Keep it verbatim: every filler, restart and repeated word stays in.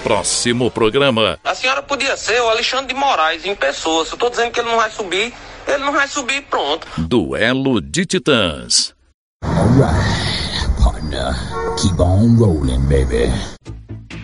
próximo programa. A senhora podia ser o Alexandre de Moraes em pessoa. Se eu tô dizendo que ele não vai subir, ele não vai subir, pronto. Duelo de Titãs. Alright, partner. Keep on rolling, baby.